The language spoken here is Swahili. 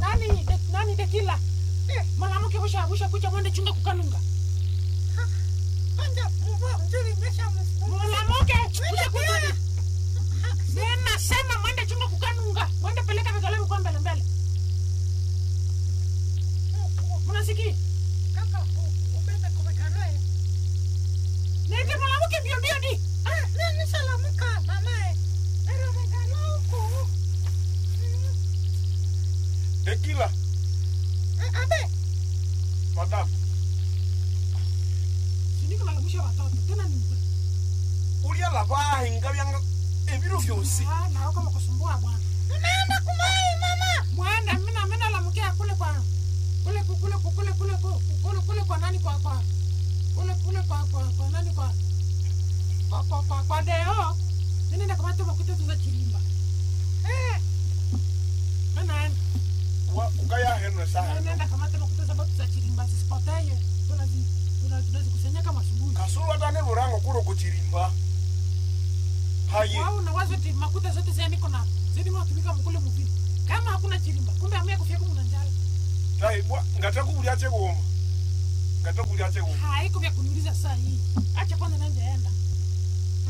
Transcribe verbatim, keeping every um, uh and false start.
Nani de, nani dekila? Mwanamke usha usha kucha mwende chunga kukanunga. Anja mvua mzuri nyesha mvua. Mwanamke usha kucha. Sema sema mwende chunga kukanunga. Mwende peleka vigale kwa mbele mbele. Mnasikia? Kaka ubebe kwa vigale. Nende mwanamke mbio mbio di. Ah, nini salamuka mamae. Era vigale huko. Dekila. Eh, abe. Madam. Sindika malamusha watoto tena ni mbwa. Ulia lava hinga byanga ebiru vyosi. Ah, na kama kusumbua bwana. Unaenda kumai mama. Mwenda mina mina la mkia kule kwa kule kule kule kule kule kule kwa nani kwa kwa kule kule kwa kwa kwa nani kwa kwa kwa kwa kwa deo. Nenda kama tu makuta tuza chilimba. Eh. Mana Wa ukaya henwe saha. nenda kama tu makuta sababu tuza chilimba sisipotee. Tunazi tunazi kusanya kama asubuhi. Kasulu hata ne burango kuro kuchirimba. Haye. Wao na wazo ti makuta zote zia niko na zidi mwatumika mkule mvini. Kama hakuna chilimba kumbe amia kufia kumuna njala. Tai bwa ngataku buliache goma. Ngataku buliache goma. Haiko vya kuniuliza saa hii. Acha kwanza nanje enda.